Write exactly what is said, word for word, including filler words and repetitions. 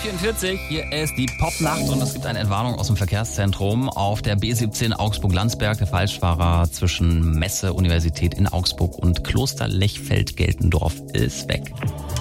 vierundvierzig, hier ist die Popnacht und es gibt eine Entwarnung aus dem Verkehrszentrum auf der B siebzehn Augsburg-Landsberg. Der Falschfahrer zwischen Messe-Universität in Augsburg und Kloster Lechfeld-Geltendorf ist weg.